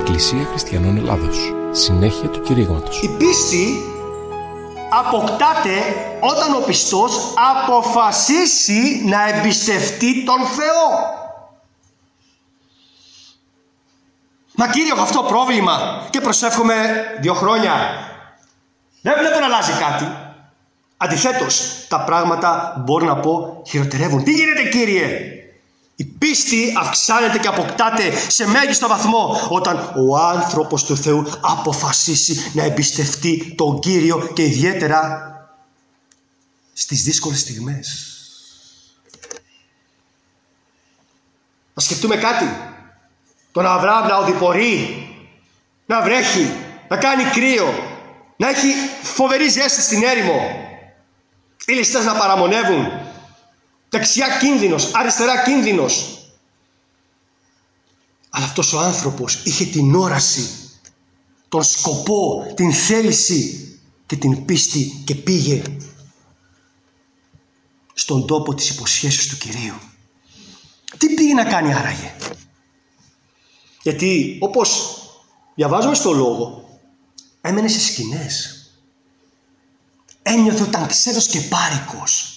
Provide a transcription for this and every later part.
Εκκλησία Χριστιανών Ελλάδος. Συνέχεια του κηρύγματος. Η πίστη αποκτάται όταν ο πιστός αποφασίσει να εμπιστευτεί τον Θεό. Μα Κύριε, έχω αυτό πρόβλημα και προσεύχομαι 2 χρόνια. Δεν βλέπω να αλλάζει κάτι. Αντιθέτως, τα πράγματα μπορώ να πω χειροτερεύουν. Τι γίνεται, Κύριε? Η πίστη αυξάνεται και αποκτάται σε μέγιστο βαθμό όταν ο άνθρωπος του Θεού αποφασίσει να εμπιστευτεί τον Κύριο και ιδιαίτερα στις δύσκολες στιγμές. Να σκεφτούμε κάτι. Τον Αβραάμ να οδηπορεί, να βρέχει, να κάνει κρύο, να έχει φοβερή ζέστη στην έρημο, οι ληστές να παραμονεύουν, δεξιά κίνδυνος, αριστερά κίνδυνος. Αλλά αυτός ο άνθρωπος είχε την όραση, τον σκοπό, την θέληση και την πίστη και πήγε στον τόπο της υποσχέσεως του Κυρίου. Τι πήγε να κάνει άραγε? Γιατί όπως διαβάζουμε στο λόγο, έμενε σε σκηνές. Ένιωθε ότι ήταν ξένος και πάρικος.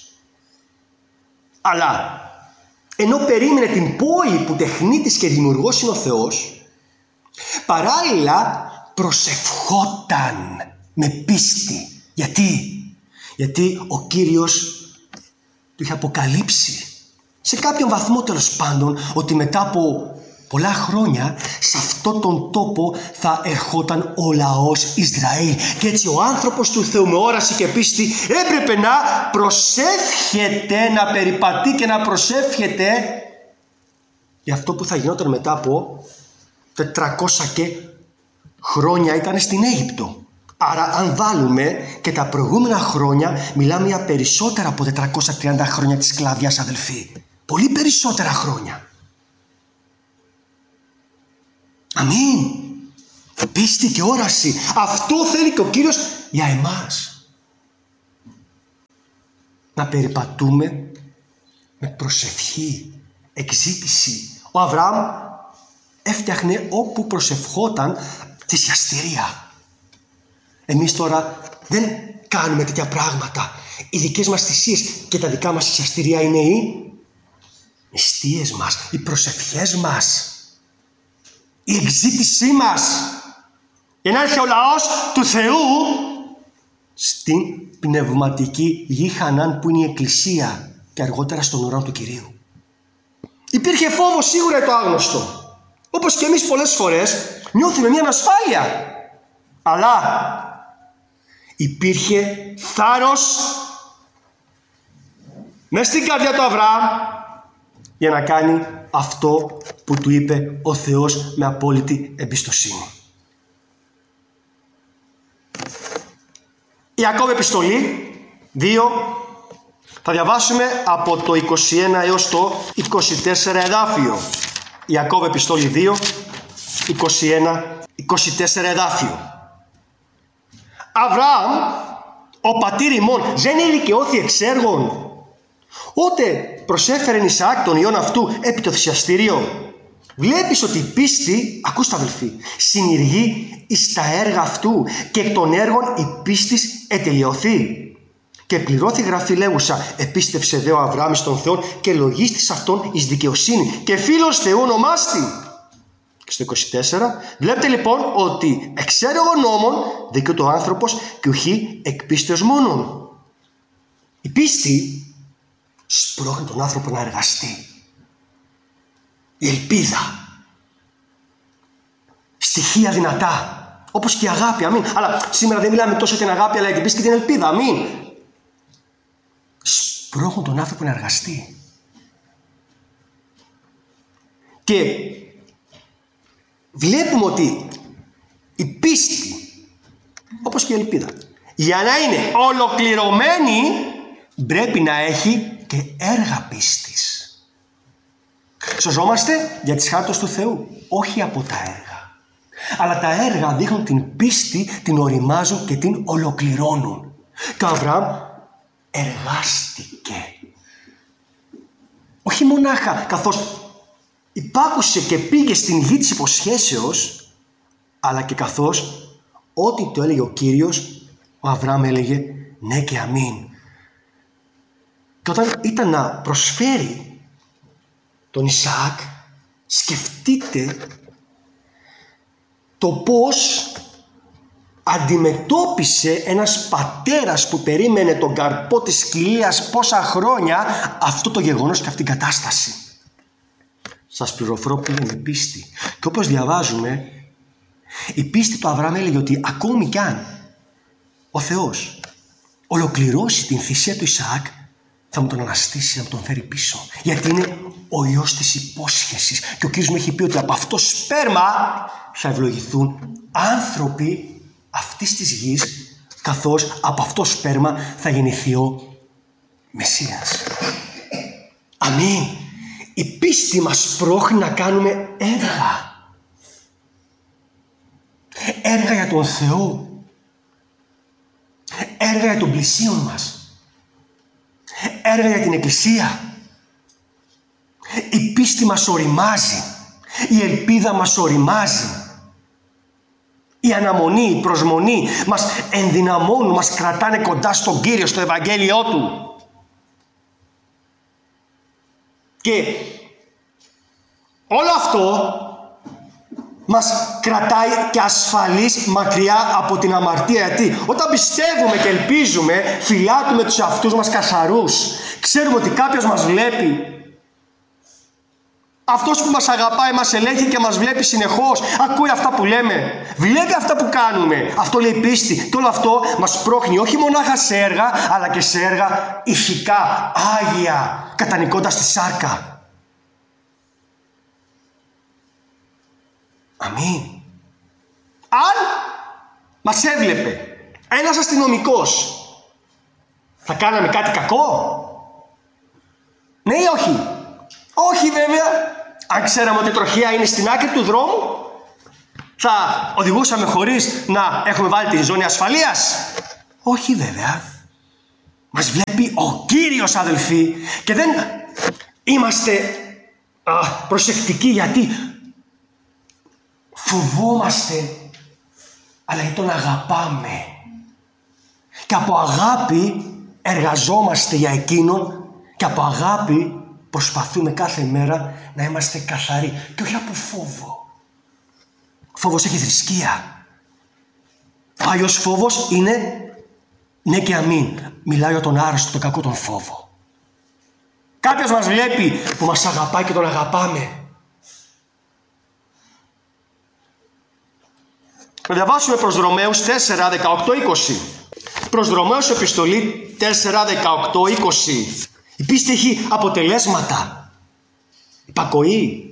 Αλλά ενώ περίμενε την πόλη που τεχνίτης και δημιουργός είναι ο Θεός, παράλληλα προσευχόταν με πίστη. Γιατί ο Κύριος του είχε αποκαλύψει σε κάποιον βαθμό, τέλος πάντων, ότι μετά από πολλά χρόνια σε αυτόν τον τόπο θα ερχόταν ο λαός Ισραήλ. Και έτσι ο άνθρωπος του Θεού με όραση και πίστη έπρεπε να προσεύχεται, να περιπατεί και να προσεύχεται για αυτό που θα γινόταν μετά από 400 και χρόνια ήταν στην Αίγυπτο. Άρα αν βάλουμε και τα προηγούμενα χρόνια, μιλάμε για περισσότερα από 430 χρόνια της σκλαβιάς, αδελφοί. Πολύ περισσότερα χρόνια. Αμήν. Πίστη και όραση. Αυτό θέλει και ο Κύριος για εμάς. Να περιπατούμε με προσευχή, εκζήτηση. Ο Αβραάμ έφτιαχνε όπου προσευχόταν θυσιαστηρία. Εμείς τώρα δεν κάνουμε τέτοια πράγματα. Οι δικές μας θυσίες και τα δικά μας θυσιαστηρία είναι οι νηστείες μας, οι προσευχές μας, η εκζήτησή μας, για να έρθει ο λαός του Θεού στην πνευματική γη Χανάν που είναι η Εκκλησία και αργότερα στον ουρανό του Κυρίου. Υπήρχε φόβος σίγουρα το άγνωστο, όπως και εμείς πολλές φορές νιώθουμε μια ανασφάλεια, αλλά υπήρχε θάρρος μες στην καρδιά του Αβραάμ για να κάνει αυτό που του είπε ο Θεός με απόλυτη εμπιστοσύνη. Ιακώβ επιστολή 2, θα διαβάσουμε από το 21 έως το 24 εδάφιο. Ιακώβ επιστολή 2, 21-24 εδάφιο. Αβραάμ, ο πατήρ ημών, δεν ηλικιώθη εξ έργων, ότε προσέφερεν Ισαάκ τον υιόν αυτού επί το θυσιαστήριο. Βλέπεις ότι η πίστη, ακούστε αδελφοί, συνηργεί εις τα έργα αυτού και εκ των έργων η πίστης ετελειωθεί. Και πληρώθη γραφή λέγουσα, επίστευσε δε ο Αβραάμ στον Θεό και λογίστης αυτόν εις δικαιοσύνη και φίλος Θεού ονομάστη. Και στο 24, βλέπετε λοιπόν ότι εξ έργων νόμων δικαιούται ο άνθρωπος και ουχή εκ πίστεως μόνον. Η πίστη σπρώχνει τον άνθρωπο να εργαστεί. Η ελπίδα, στοιχεία δυνατά, όπως και η αγάπη, αμήν. Αλλά σήμερα δεν μιλάμε τόσο για την αγάπη, αλλά για την πίστη και την ελπίδα, αμήν. Σπρώχνουν τον άνθρωπο να εργαστεί. Και βλέπουμε ότι η πίστη, όπως και η ελπίδα, για να είναι ολοκληρωμένη, πρέπει να έχει και έργα πίστης. Σωζόμαστε για τις χάρτες του Θεού, όχι από τα έργα. Αλλά τα έργα δείχνουν την πίστη, την οριμάζουν και την ολοκληρώνουν. Και ο Αβραάμ εργάστηκε. Όχι μονάχα καθώς υπάκουσε και πήγε στην γη της υποσχέσεως, αλλά και καθώς ό,τι το έλεγε ο Κύριος, ο Αβραάμ έλεγε ναι και αμήν. Και όταν ήταν να προσφέρει τον Ισαάκ, σκεφτείτε το πώς αντιμετώπισε ένας πατέρας που περίμενε τον καρπό της σκυλίας πόσα χρόνια αυτό το γεγονός και αυτήν την κατάσταση. Σας πληροφορώ που είναι η πίστη. Και όπως διαβάζουμε, η πίστη του Αβραάμ έλεγε ότι ακόμη κι αν ο Θεός ολοκληρώσει την θυσία του Ισαάκ, θα μου τον αναστήσει, να μου τον φέρει πίσω. Γιατί είναι ο Υιός της υπόσχεσης. Και ο Κύριος μου έχει πει ότι από αυτό σπέρμα θα ευλογηθούν άνθρωποι αυτής της γης, καθώς από αυτό σπέρμα θα γεννηθεί ο Μεσσίας. Αμήν. Η πίστη μας πρόχνει να κάνουμε έργα. Έργα για τον Θεό. Έργα για τον πλησίον μας. Έργα για την Εκκλησία. Η πίστη μας οριμάζει. Η ελπίδα μας οριμάζει. Η αναμονή, η προσμονή μας ενδυναμώνουν, μας κρατάνε κοντά στον Κύριο, στο Ευαγγέλιό Του. Και όλο αυτό μας κρατάει και ασφαλείς μακριά από την αμαρτία. Γιατί όταν πιστεύουμε και ελπίζουμε, φυλάτουμε τους εαυτούς μας καθαρούς. Ξέρουμε ότι κάποιος μας βλέπει. Αυτός που μας αγαπάει, μας ελέγχει και μας βλέπει συνεχώς. Ακούει αυτά που λέμε. Βλέπει αυτά που κάνουμε. Αυτό λέει πίστη. Και όλο αυτό μας πρόχνει όχι μονάχα σε έργα, αλλά και σε έργα ηθικά, άγια, κατανικώντας τη σάρκα. Αμήν. Αν μας έβλεπε ένας αστυνομικός, θα κάναμε κάτι κακό? Ναι ή όχι? Όχι βέβαια. Αν ξέραμε ότι η τροχιά είναι στην άκρη του δρόμου, θα οδηγούσαμε χωρίς να έχουμε βάλει τη ζώνη ασφαλείας? Όχι βέβαια. Μας βλέπει ο Κύριος, αδελφοί, και δεν είμαστε προσεκτικοί γιατί φοβόμαστε, αλλά γιατί τον αγαπάμε. Και από αγάπη εργαζόμαστε για Εκείνον και από αγάπη προσπαθούμε κάθε μέρα να είμαστε καθαροί. Και όχι από φόβο. Φόβος έχει θρησκεία. Ο Άγιος φόβος είναι ναι και αμήν. Μιλάω για τον άρρωστο, τον κακό, τον φόβο. Κάποιος μας βλέπει που μας αγαπάει και τον αγαπάμε. Να διαβάσουμε προς Ρωμαίους 4, 18, 20. Προς Ρωμαίους επιστολή 4, 18, 20. Η πίστη έχει αποτελέσματα. Υπακοή.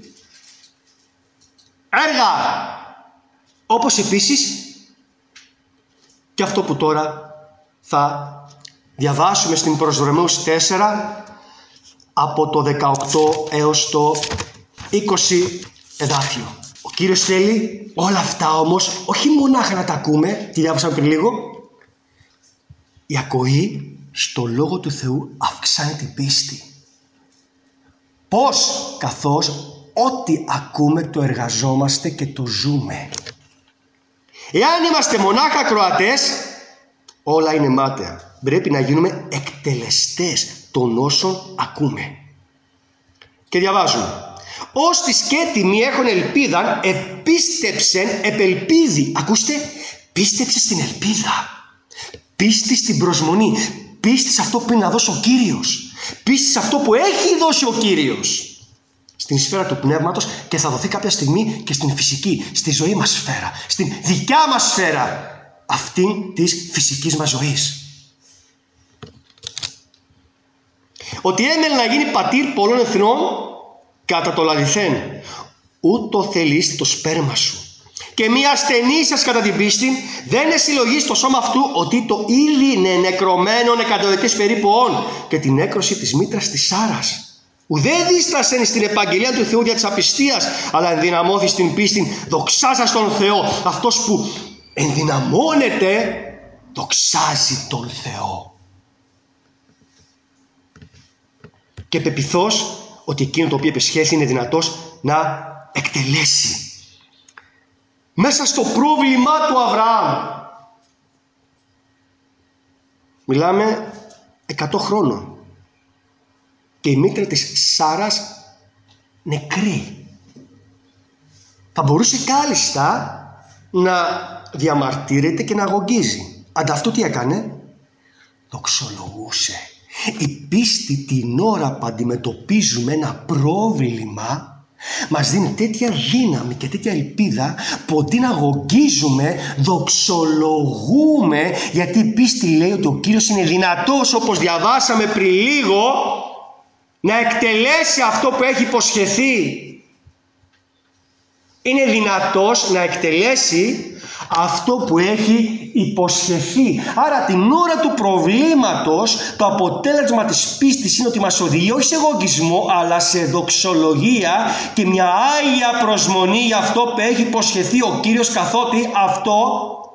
Έργα. Όπως επίσης και αυτό που τώρα θα διαβάσουμε στην προς Ρωμαίους 4 από το 18 έως το 20 εδάφιο. Ο Κύριος θέλει όλα αυτά όμως όχι μονάχα να τα ακούμε, τι διάβασαμε πριν λίγο. Η ακοή στο Λόγο του Θεού αυξάνει την πίστη. Πώς? Καθώς ό,τι ακούμε το εργαζόμαστε και το ζούμε. Εάν είμαστε μονάχα ακροατές, όλα είναι μάταια. Πρέπει να γίνουμε εκτελεστές των όσων ακούμε. Και διαβάζουμε. Ως τη σκέτιμοι έχουν ελπίδαν, επίστεψεν επελπίδη. Ακούστε, πίστεψε στην ελπίδα. Πίστη στην προσμονή. Πίστη σε αυτό που είναι να δώσει ο Κύριος. Πίστη σε αυτό που έχει δώσει ο Κύριος. Στην σφαίρα του πνεύματος και θα δοθεί κάποια στιγμή και στην φυσική, στη ζωή μας σφαίρα. Στην δικιά μας σφαίρα. Αυτήν της φυσικής μας ζωής. Ότι έμελε να γίνει πατήρ πολλών εθνών κατά το λαληθέν. Ούτω θελήστη το σπέρμα σου. Και μία ασθενήσας κατά την πίστη δεν εσυλλογεί στο σώμα αυτού ότι το ήδη είναι νεκρωμένον εκατοδεκές περίπου όν και την έκρωση της μήτρας της Σάρας. Ουδέ δίστασεν στην επαγγελία του Θεού για της απιστίας, αλλά ενδυναμώθη στην πίστη δοξάζας τον Θεό. Αυτός που ενδυναμώνεται δοξάζει τον Θεό. Και πεποιθώς ότι εκείνο το οποίο επεσχέθη είναι δυνατός να εκτελέσει. μέσα στο πρόβλημά του Αβραάμ. Μιλάμε 100 χρόνων. Και η μήτρα της Σάρας νεκρή. Θα μπορούσε κάλλιστα να διαμαρτύρεται και να αγωγίζει. Ανταυτού τι έκανε? Δοξολογούσε. Η πίστη την ώρα που αντιμετωπίζουμε ένα πρόβλημα μας δίνει τέτοια δύναμη και τέτοια ελπίδα που αντί να αγωγίζουμε, δοξολογούμε, γιατί η πίστη λέει ότι ο Κύριος είναι δυνατός, όπως διαβάσαμε πριν λίγο, να εκτελέσει αυτό που έχει υποσχεθεί. Είναι δυνατός να εκτελέσει αυτό που έχει υποσχεθεί. Άρα την ώρα του προβλήματος το αποτέλεσμα της πίστης είναι ότι μας οδηγεί όχι σε εγωγισμό αλλά σε δοξολογία και μια άγια προσμονή για αυτό που έχει υποσχεθεί ο Κύριος, καθότι αυτό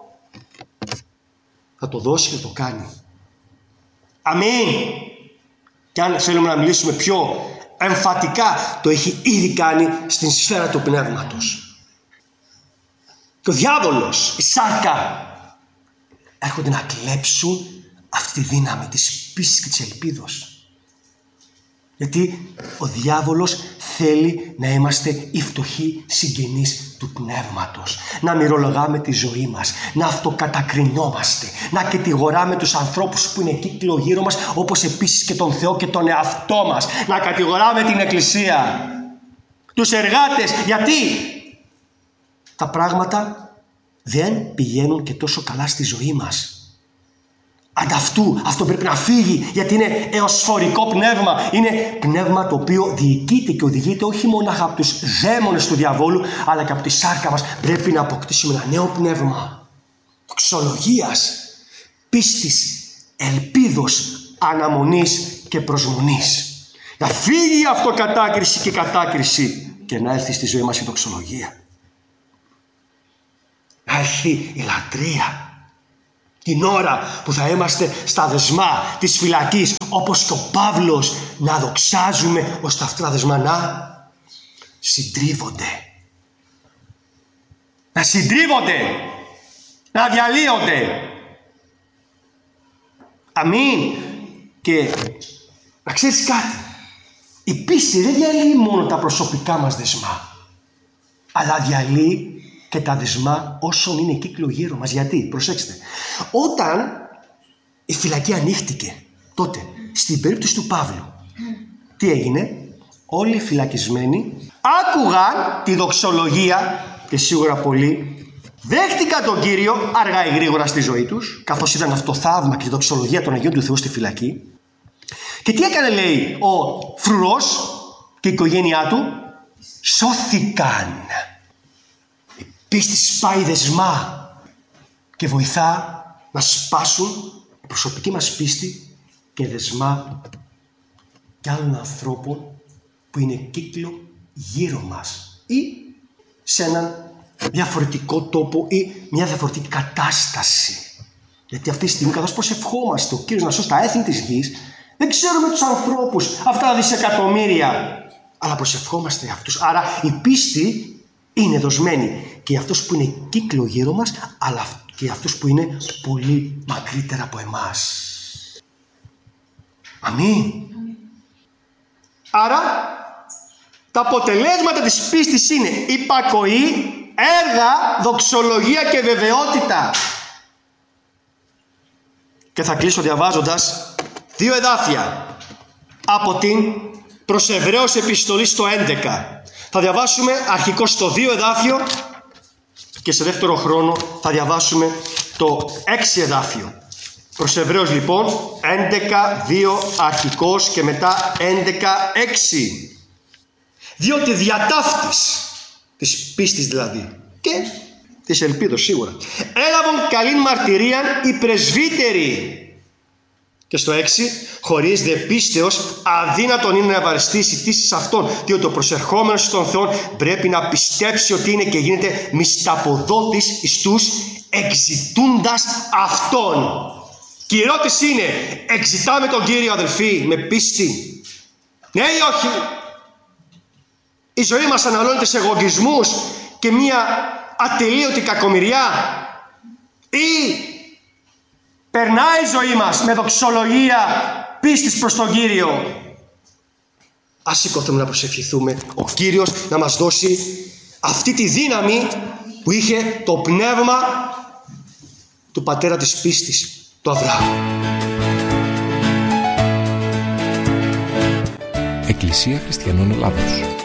θα το δώσει και το κάνει. Αμήν. Και αν θέλουμε να μιλήσουμε πιο εμφατικά, το έχει ήδη κάνει στην σφαίρα του πνεύματος. Και ο διάβολος, η σάρκα, έρχονται να κλέψουν αυτή τη δύναμη της πίστης και της ελπίδος. Γιατί ο διάβολος θέλει να είμαστε οι φτωχοί συγγενείς του πνεύματος. Να μυρολογάμε τη ζωή μας, να αυτοκατακρινόμαστε, να κατηγοράμε τους ανθρώπους που είναι κύκλο γύρω μας, όπως επίσης και τον Θεό και τον εαυτό μας. Να κατηγοράμε την Εκκλησία, τους εργάτες. Γιατί τα πράγματα δεν πηγαίνουν και τόσο καλά στη ζωή μας. Ανταυτού αυτό πρέπει να φύγει, γιατί είναι εωσφορικό πνεύμα. Είναι πνεύμα το οποίο διοικείται και οδηγείται όχι μόνο από τους δαίμονες του διαβόλου, αλλά και από τη σάρκα μας. Πρέπει να αποκτήσουμε ένα νέο πνεύμα δοξολογίας, πίστης, ελπίδος, αναμονής και προσμονής. Να φύγει η αυτοκατάκριση και η κατάκριση και να έρθει στη ζωή μας η δοξολογία. Να έρθει η λατρεία. Την ώρα που θα είμαστε στα δεσμά της φυλακής, όπως και ο Παύλος, να δοξάζουμε ώστε αυτά τα δεσμά να συντρίβονται. Να συντρίβονται. Να διαλύονται. Αμήν. Και να ξέρεις κάτι. Η πίστη δεν διαλύει μόνο τα προσωπικά μας δεσμά, αλλά διαλύει και τα δεσμά όσων είναι κύκλο γύρω μας. Γιατί, προσέξτε, όταν η φυλακή ανοίχτηκε, τότε στην περίπτωση του Παύλου, τι έγινε? Όλοι οι φυλακισμένοι άκουγαν τη δοξολογία και σίγουρα πολλοί δέχτηκαν τον Κύριο αργά ή γρήγορα στη ζωή τους, καθώς είδαν αυτό το θαύμα και τη δοξολογία των Αγίων του Θεού στη φυλακή. Και τι έκανε, λέει, ο φρουρός και η οικογένειά του? Σώθηκαν. Πίστη σπάει δεσμά και βοηθά να σπάσουν η προσωπική μας πίστη και δεσμά και άλλων ανθρώπων που είναι κύκλο γύρω μας ή σε έναν διαφορετικό τόπο ή μια διαφορετική κατάσταση. Γιατί αυτή τη στιγμή, καθώς προσευχόμαστε ο Κύριος να σώσει τα έθνη της γης, δεν ξέρουμε τους ανθρώπους, αυτά τα δισεκατομμύρια, αλλά προσευχόμαστε για αυτούς. Άρα η πίστη είναι δοσμένη και για αυτούς που είναι κύκλο γύρω μας, αλλά και για αυτούς που είναι πολύ μακρύτερα από εμάς. Αμήν. Άρα τα αποτελέσματα της πίστης είναι υπακοή, έργα, δοξολογία και βεβαιότητα. Και θα κλείσω διαβάζοντας 2 εδάφια από την προς Εβραίους επιστολή στο 11. Θα διαβάσουμε αρχικώς το 2 εδάφιο και σε δεύτερο χρόνο θα διαβάσουμε το 6 εδάφιο. Προς Εβραίους λοιπόν 11-2 αρχικώς και μετά 11-6. Διότι διατάφτης της πίστης δηλαδή και της ελπίδος σίγουρα έλαβαν καλήν μαρτυρίαν οι πρεσβύτεροι. Και στο 6, χωρίς δε πίστεως αδύνατον είναι να ευαριστήσει τήσεις αυτών, διότι ο προσερχόμενος στον Θεό πρέπει να πιστέψει ότι είναι και γίνεται μισθαποδότης εις τους εξητούντας αυτόν. Και η ερώτηση είναι, εξητάμε τον Κύριο αδελφοί με πίστη? Ναι ή όχι? Η ζωή μας αναλώνεται σε εγωγισμούς και μια ατελείωτη κακομοιριά? Ή περνάει η ζωή μας με δοξολογία πίστης προς τον Κύριο? Ας σηκωθούμε να προσευχηθούμε, ο Κύριος να μας δώσει αυτή τη δύναμη που είχε το πνεύμα του πατέρα της πίστης, του Αβραάμ. Εκκλησία Χριστιανών Ελλάδος.